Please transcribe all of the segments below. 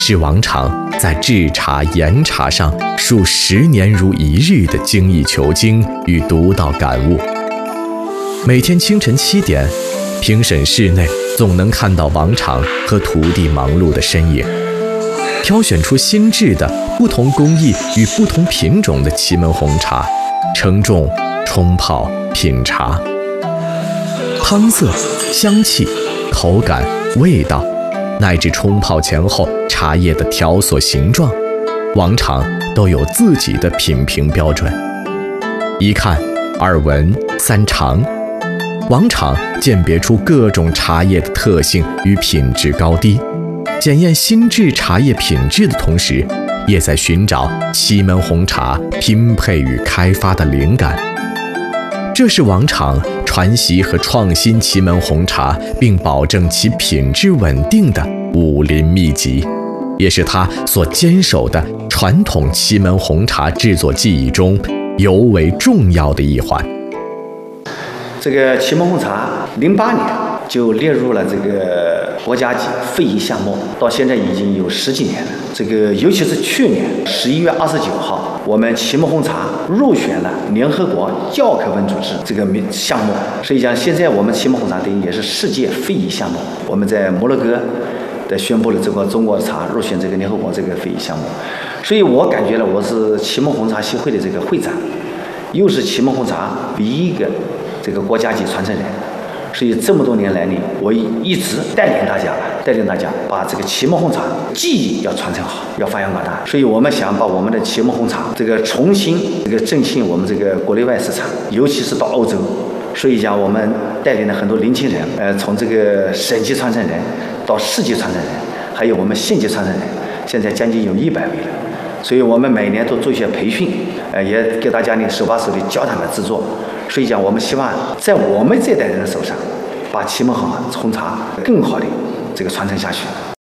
是王昶在制茶研茶上数十年如一日的精益求精与独到感悟。每天清晨7点，评审室内总能看到王昶和徒弟忙碌的身影，挑选出新制的不同工艺与不同品种的祁门红茶，称重、冲泡、品茶。汤色、香气、口感、味道，乃至冲泡前后茶叶的条索形状，王昶都有自己的品评标准。一看二闻三尝，王昶鉴别出各种茶叶的特性与品质高低，检验新制茶叶品质的同时，也在寻找祁门红茶拼配与开发的灵感。这是王昶传习和创新祁门红茶并保证其品质稳定的武林秘籍，也是他所坚守的传统祁门红茶制作技艺中尤为重要的一环。 这个祁门红茶08年就列入了这个国家级非遗项目，到现在已经有10几年了。这个尤其是去年11月29号，我们祁门红茶入选了联合国教科文组织这个项目。实际上，现在我们祁门红茶等于也是世界非遗项目。我们在摩洛哥的宣布了这个中国茶入选这个联合国这个非遗项目。所以我感觉了，我是祁门红茶协会的这个会长，又是祁门红茶唯一一个这个国家级传承人。所以这么多年来呢，我一直带领大家把这个祁门红茶技艺要传承好，要发扬光大。所以我们想把我们的祁门红茶这个重新这个振兴我们这个国内外市场，尤其是到欧洲。所以讲，我们带领了很多年轻人，从这个省级传承人到市级传承人，还有我们县级传承人，现在将近有100位了。所以我们每年都做一些培训，也给大家呢手把手的教他们制作。所以讲，我们希望在我们这代人的手上，把祁门红茶更好的这个传承下去。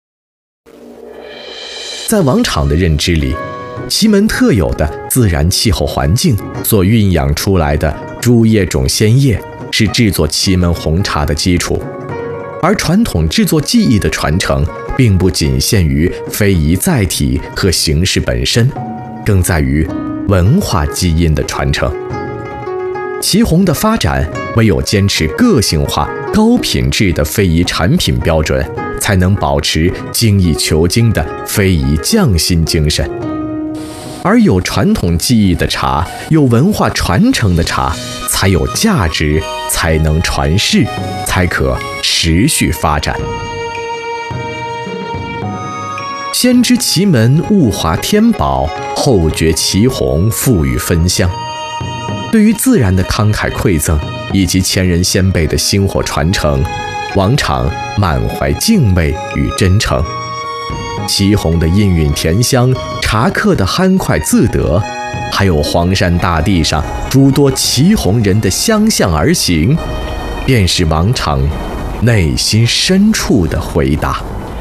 在王昶的认知里，祁门特有的自然气候环境所孕养出来的株叶种鲜叶，是制作祁门红茶的基础。而传统制作技艺的传承，并不仅限于非遗载体和形式本身，更在于文化基因的传承。祁红的发展，唯有坚持个性化、高品质的非遗产品标准，才能保持精益求精的非遗匠心精神。而有传统技艺的茶，有文化传承的茶，才有价值，才能传世，才可持续发展。先知祁门物华天宝，后觉祁红馥郁芬香。对于自然的慷慨馈赠，以及前人先辈的薪火传承，王昶满怀敬畏与真诚。祁红的氤氲甜香，茶客的酣快自得，还有黄山大地上诸多祁红人的相向而行，便是王昶内心深处的回答。